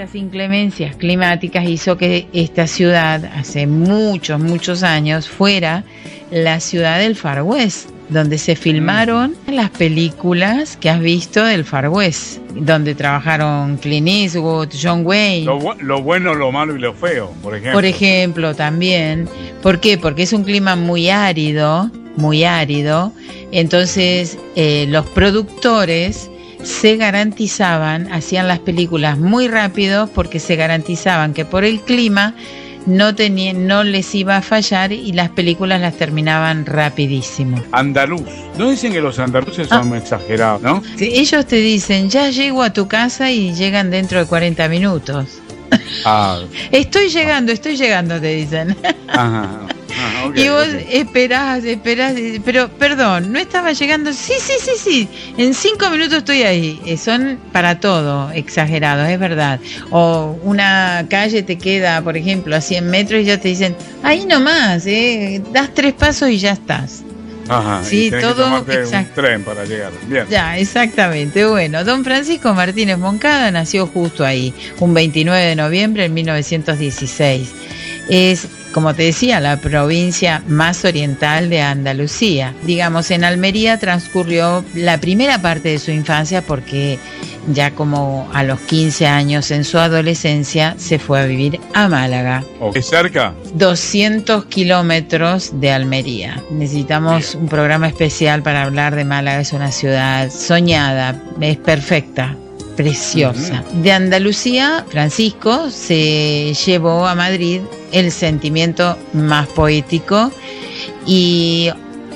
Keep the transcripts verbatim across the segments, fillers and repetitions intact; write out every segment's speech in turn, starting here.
Estas inclemencias climáticas hizo que esta ciudad, hace muchos, muchos años, fuera la ciudad del Far West, donde se filmaron las películas que has visto del Far West, donde trabajaron Clint Eastwood, John Wayne. Lo, bu lo bueno, lo malo y lo feo, por ejemplo. Por ejemplo, también. ¿Por qué? Porque es un clima muy árido, muy árido. Entonces, eh, los productores se garantizaban, hacían las películas muy rápido porque se garantizaban que por el clima no tenían, no les iba a fallar y las películas las terminaban rapidísimo. Andaluz. No dicen que los andaluces son ah. exagerados, ¿no? Sí, ellos te dicen, ya llego a tu casa y llegan dentro de cuarenta minutos. Ah. Estoy llegando, estoy llegando, te dicen. Ajá. Ah, okay, y vos okay. esperás, esperás, pero perdón, ¿no estaba llegando? Sí, sí, sí, sí, en cinco minutos estoy ahí. Eh, son para todo exagerados, es verdad. O una calle te queda, por ejemplo, a cien metros y ya te dicen, ahí nomás, eh, das tres pasos y ya estás. Ajá, sí, todo que un tren para llegar. Bien. Ya, exactamente. Bueno, don Francisco Martínez Moncada nació justo ahí, un veintinueve de noviembre de mil novecientos dieciséis. Es, como te decía, la provincia más oriental de Andalucía. Digamos, en Almería transcurrió la primera parte de su infancia porque ya como a los quince años en su adolescencia se fue a vivir a Málaga. ¿Qué cerca? doscientos kilómetros de Almería. Necesitamos Bien. un programa especial para hablar de Málaga. Es una ciudad soñada, es perfecta. Preciosa. Uh-huh. De Andalucía, Francisco se llevó a Madrid el sentimiento más poético y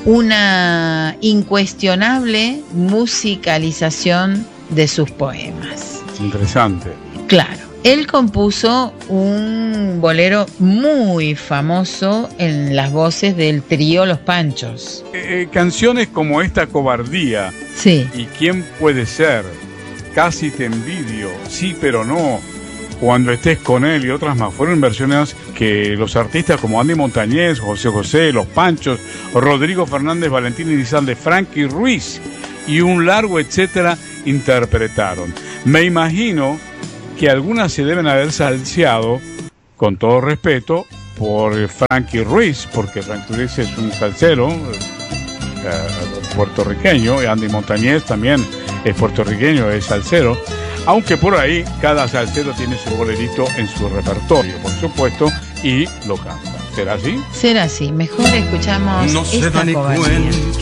una incuestionable musicalización de sus poemas. Interesante. Claro. Él compuso un bolero muy famoso en las voces del trío Los Panchos. Eh, eh, canciones como esta, Cobardía. Sí. ¿Y quién puede ser? Casi te envidio, sí pero no, Cuando estés con él y otras más, fueron versiones que los artistas como Andy Montañez, José José, Los Panchos, Rodrigo Fernández, Valentín Elizalde, Frankie Ruiz y un largo etcétera interpretaron. Me imagino que algunas se deben haber salseado, con todo respeto, por Frankie Ruiz, porque Frankie Ruiz es un salsero eh, puertorriqueño, y Andy Montañez también es puertorriqueño, es salsero, aunque por ahí cada salsero tiene su bolerito en su repertorio, por supuesto, y lo canta. ¿Será así? Será así. Mejor escuchamos no se esta da ni Cobardía. cuenta.